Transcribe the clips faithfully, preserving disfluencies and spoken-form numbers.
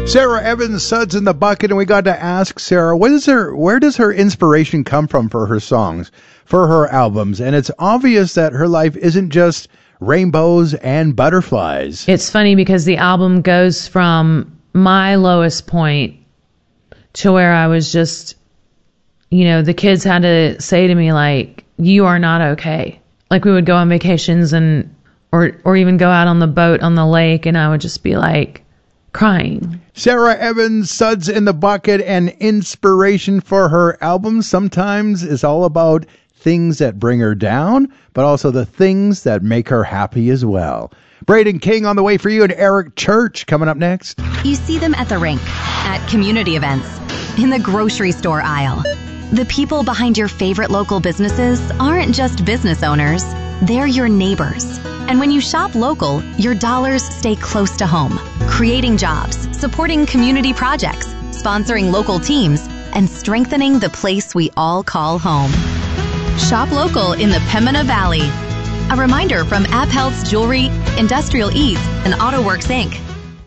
Sarah Evans, Suds in the Bucket, and we got to ask Sarah, what is her, where does her inspiration come from for her songs, for her albums? And it's obvious that her life isn't just rainbows and butterflies. It's funny because the album goes from my lowest point to where I was just, you know, the kids had to say to me, like, you are not okay. Like, we would go on vacations and, or, or even go out on the boat on the lake, and I would just be like, crying. Sarah Evans, Suds in the Bucket, and inspiration for her album sometimes is all about things that bring her down, but also the things that make her happy as well. Braden King on the way for you, and Eric Church coming up next. You see them at the rink, at community events, in the grocery store aisle. The people behind your favorite local businesses aren't just business owners, they're your neighbors. And when you shop local, your dollars stay close to home, creating jobs, supporting community projects, sponsoring local teams, and strengthening the place we all call home. Shop local in the Pembina Valley. A reminder from AppHealth's Jewelry, Industrial Eats, and AutoWorks Incorporated.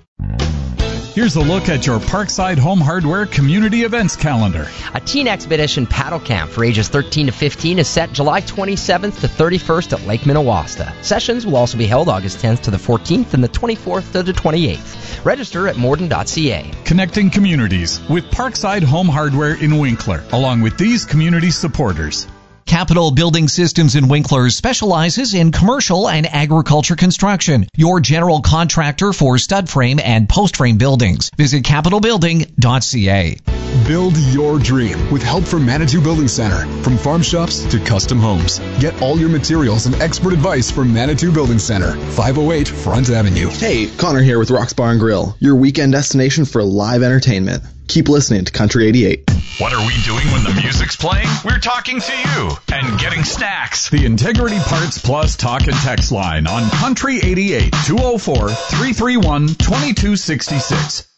Here's a look at your Parkside Home Hardware Community Events calendar. A Teen Expedition Paddle Camp for ages thirteen to fifteen is set July twenty-seventh to thirty-first at Lake Minnewasta. Sessions will also be held August tenth to the fourteenth and the twenty-fourth to the twenty-eighth. Register at morden dot c a. Connecting communities with Parkside Home Hardware in Winkler, along with these community supporters. Capital Building Systems in Winkler specializes in commercial and agriculture construction. Your general contractor for stud frame and post frame buildings. Visit capital building dot c a. Build your dream with help from Manitou Building Center. From farm shops to custom homes. Get all your materials and expert advice from Manitou Building Center, five oh eight Front Avenue. Hey, Connor here with Rock's Bar and Grill, your weekend destination for live entertainment. Keep listening to Country eighty-eight. What are we doing when the music's playing? We're talking to you and getting snacks. The Integrity Parts Plus Talk and Text line on Country eighty-eight, two oh four, three three one, two two six six.